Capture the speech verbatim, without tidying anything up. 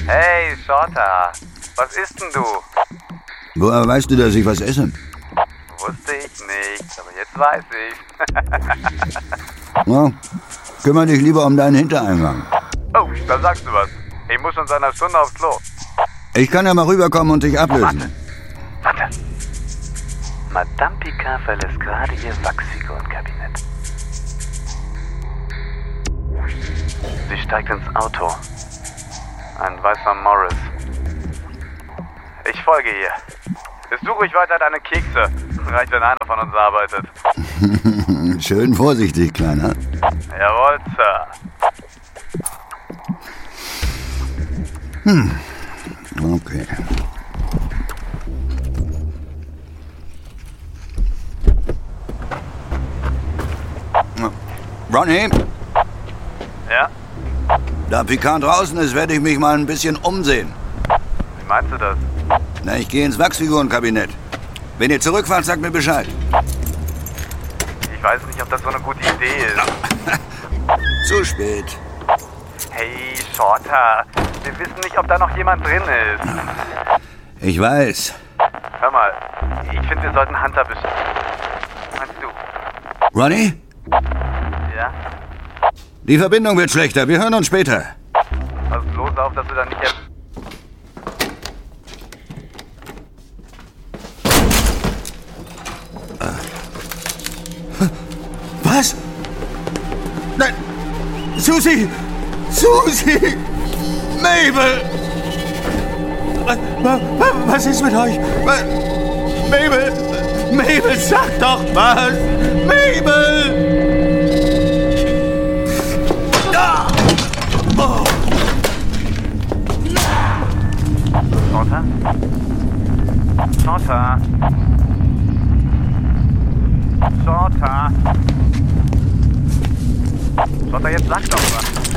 Hey, Shorter. Was isst denn du? Woher weißt du, dass ich was esse? Wusste ich nicht, aber jetzt weiß ich. Na, kümmere dich lieber um deinen Hintereingang. Oh, da sagst du was. Ich muss schon seit einer Stunde aufs Klo. Ich kann ja mal rüberkommen und dich ablösen. Warte. Warte. Madame Picard verlässt gerade ihr Wachsfigurenkabinett. Sie steigt ins Auto. Ein weißer Morris. Ich folge ihr. Such ruhig weiter deine Kekse. Reicht, wenn einer von uns arbeitet. Schön vorsichtig, Kleiner. Jawohl, Sir. Hm. Okay. Ronny? Ja? Da Picard draußen ist, werde ich mich mal ein bisschen umsehen. Wie meinst du das? Na, ich gehe ins Wachsfigurenkabinett. Wenn ihr zurückfahrt, sagt mir Bescheid. Ich weiß nicht, ob das so eine gute Idee ist. Zu spät. Hey, Shorter. Wir wissen nicht, ob da noch jemand drin ist. Ich weiß. Hör mal, ich finde, wir sollten Hunter bestimmen. Was meinst du? Ronny? Ja? Die Verbindung wird schlechter. Wir hören uns später. Pass bloß auf, dass du da nicht... Was? Nein! Susi! Susi! Mabel! Was ist mit euch? Mabel! Mabel, sag doch was! Mabel! Ah! Oh. Shorter? Shorter? Shorter? Shorter, jetzt sag doch was.